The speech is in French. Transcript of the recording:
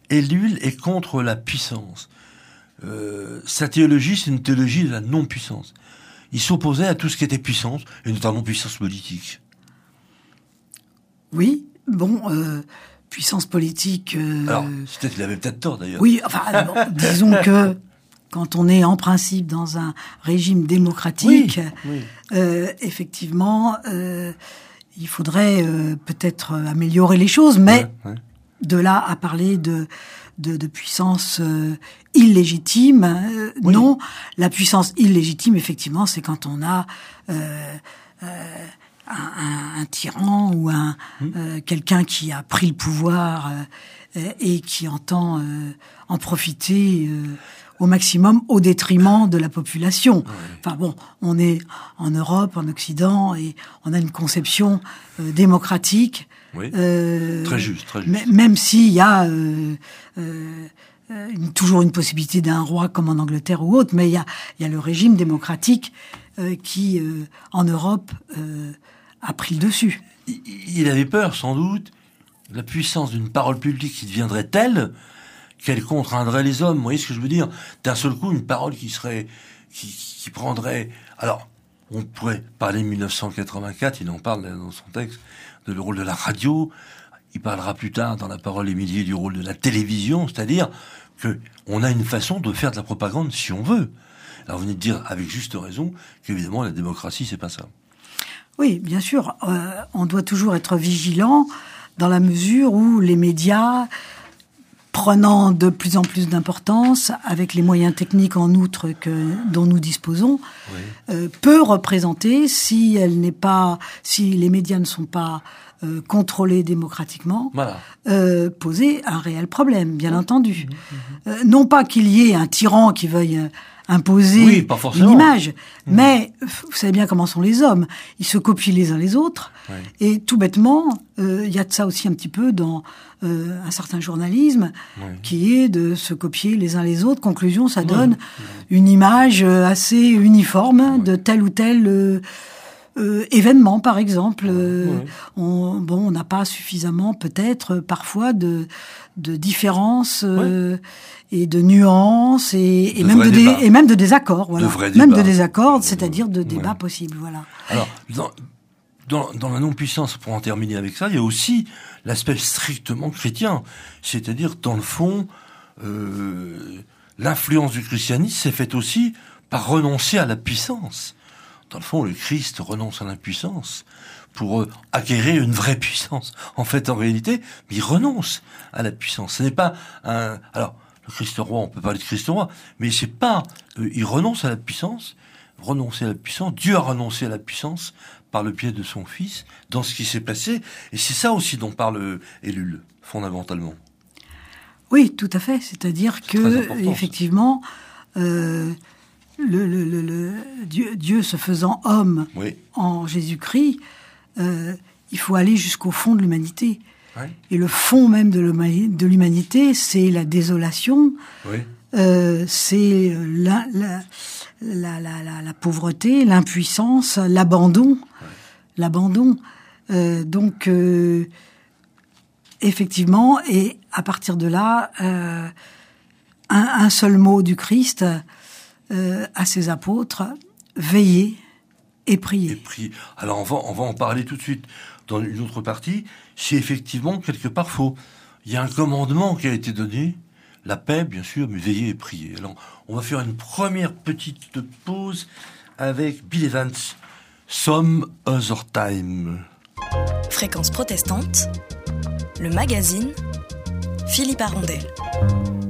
Ellul est contre la puissance. Sa théologie, c'est une théologie de la non-puissance. Il s'opposait à tout ce qui était puissance, et notamment puissance politique. Oui, bon, puissance politique... Alors, il avait peut-être tort, d'ailleurs. Oui, enfin, bon, disons que quand on est en principe dans un régime démocratique, effectivement, il faudrait peut-être améliorer les choses, mais de là à parler de puissance illégitime, non. La puissance illégitime, effectivement, c'est quand on a un tyran ou quelqu'un qui a pris le pouvoir et qui entend en profiter au maximum au détriment de la population. Enfin bon, on est en Europe, en Occident, et on a une conception démocratique. Très juste. Même s'il y a toujours une possibilité d'un roi comme en Angleterre ou autre, mais il y a le régime démocratique qui, en Europe, a pris le dessus. Il avait peur, sans doute, de la puissance d'une parole publique qui deviendrait telle qu'elle contraindrait les hommes. Vous voyez ce que je veux dire ? D'un seul coup, une parole qui prendrait... Alors, on pourrait parler de 1984, il en parle dans son texte, de le rôle de la radio. Il parlera plus tard dans La parole Émilie du rôle de la télévision, c'est-à-dire que on a une façon de faire de la propagande si on veut. Alors vous venez de dire avec juste raison qu'évidemment la démocratie c'est pas ça. Oui, bien sûr, on doit toujours être vigilant dans la mesure où les médias, prenant de plus en plus d'importance, avec les moyens techniques en outre dont nous disposons, peut représenter, si les médias ne sont pas contrôlés démocratiquement, poser un réel problème, bien entendu. Non pas qu'il y ait un tyran qui veuille imposer une image, mais vous savez bien comment sont les hommes. Ils se copient les uns les autres, et tout bêtement, il y a de ça aussi un petit peu dans un certain journalisme, qui est de se copier les uns les autres. Conclusion, ça donne une image assez uniforme de tel ou tel événement, par exemple. On n'a pas suffisamment, peut-être, parfois, de différences et de nuances et même de désaccords. Voilà. Même de désaccords, c'est-à-dire de débats possibles. Voilà. Alors, dans la non-puissance, pour en terminer avec ça, il y a aussi l'aspect strictement chrétien. C'est-à-dire, dans le fond, l'influence du christianisme s'est faite aussi par renoncer à la puissance. Dans le fond, le Christ renonce à l'impuissance pour acquérir une vraie puissance. En fait, en réalité, il renonce à la puissance. Ce n'est pas un... Alors, le Christ roi, on peut parler de Christ roi, mais c'est pas... il renonce à la puissance. Renoncer à la puissance. Dieu a renoncé à la puissance par le biais de son Fils dans ce qui s'est passé. Et c'est ça aussi dont parle Ellul, fondamentalement. Oui, tout à fait. C'est-à-dire que, effectivement... Dieu se faisant homme en Jésus-Christ, il faut aller jusqu'au fond de l'humanité. Et le fond même de l'humanité, c'est la désolation, c'est la pauvreté, l'impuissance, l'abandon. Donc, effectivement, et à partir de là, un seul mot du Christ... à ses apôtres, veiller et prier. Alors on va en parler tout de suite dans une autre partie. C'est effectivement quelque part faux. Il y a un commandement qui a été donné, la paix bien sûr, mais veiller et prier. Alors on va faire une première petite pause avec Bill Evans, Some Other Time. Fréquence protestante, le magazine Philippe Arondel.